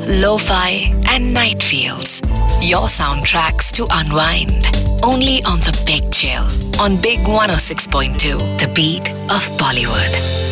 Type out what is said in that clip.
lo-fi, and night feels. Your soundtracks to unwind. Only on The Big Chill on Big 106.2, the beat of Bollywood.